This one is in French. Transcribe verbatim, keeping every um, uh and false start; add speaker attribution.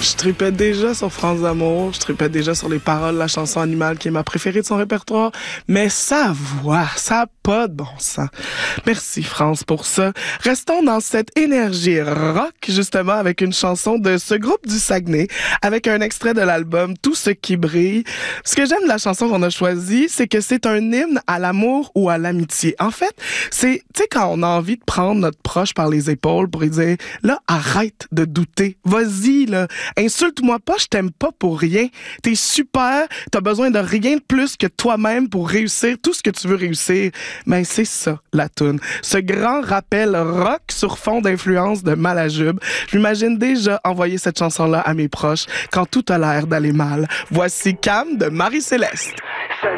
Speaker 1: Je tripais déjà sur France d'amour, je tripais déjà sur les paroles de la chanson Animal qui est ma préférée de son répertoire, mais sa voix, ça a pas de bon sens. Merci France pour ça. Restons dans cette énergie rock justement avec une chanson de ce groupe du Saguenay, avec un extrait de l'album Tout ce qui brille. Ce que j'aime de la chanson qu'on a choisie, c'est que c'est un hymne à l'amour ou à l'amitié. En fait, c'est, tu sais, quand on a envie de prendre notre proche par les épaules pour lui dire, là, arrête de douter, vas-y, là, insulte-moi pas, je t'aime pas pour rien. T'es super, t'as besoin de rien de plus que toi-même pour réussir tout ce que tu veux réussir. Mais c'est ça, la toune. Ce grand rappel rock sur fond d'influence de Malajube. Je m'imagine déjà envoyer cette chanson-là à mes proches quand tout a l'air d'aller mal. Voici Cam de Marie-Céleste.
Speaker 2: Ça